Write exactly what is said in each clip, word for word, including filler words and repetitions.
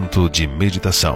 momento de meditação.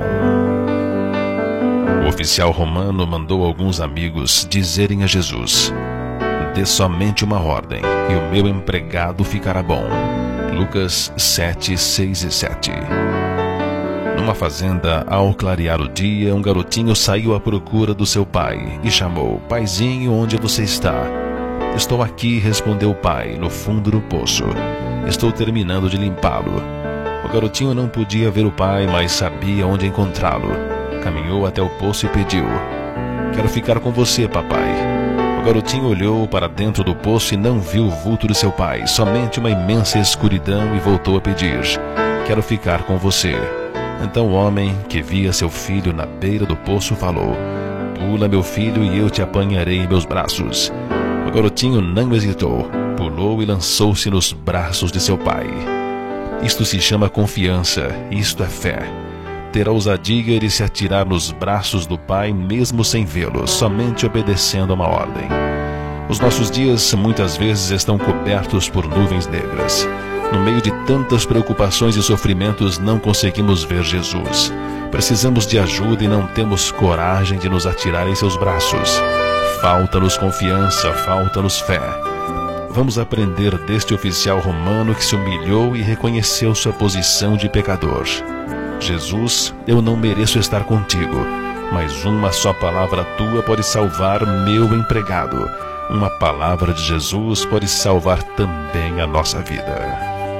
O oficial romano mandou alguns amigos dizerem a Jesus: dê somente uma ordem e o meu empregado ficará bom. Lucas sete, seis e sete. Numa fazenda, ao clarear o dia, um garotinho saiu à procura do seu pai e chamou: paizinho, onde você está? Estou aqui, respondeu o pai, no fundo do poço. Estou terminando de limpá-lo. O garotinho não podia ver o pai, mas sabia onde encontrá-lo. Caminhou até o poço e pediu: quero ficar com você, papai. O garotinho olhou para dentro do poço e não viu o vulto de seu pai, somente uma imensa escuridão, e voltou a pedir: quero ficar com você. Então o homem, que via seu filho na beira do poço, falou: pula, meu filho, e eu te apanharei em meus braços. O garotinho não hesitou, pulou e lançou-se nos braços de seu pai. Isto se chama confiança, isto é fé. Ter a ousadia de se atirar nos braços do pai mesmo sem vê-lo, somente obedecendo a uma ordem. Os nossos dias muitas vezes estão cobertos por nuvens negras. No meio de tantas preocupações e sofrimentos, não conseguimos ver Jesus. Precisamos de ajuda e não temos coragem de nos atirar em seus braços. Falta-nos confiança, falta-nos fé. Vamos aprender deste oficial romano que se humilhou e reconheceu sua posição de pecador. Jesus, eu não mereço estar contigo, mas uma só palavra tua pode salvar meu empregado. Uma palavra de Jesus pode salvar também a nossa vida.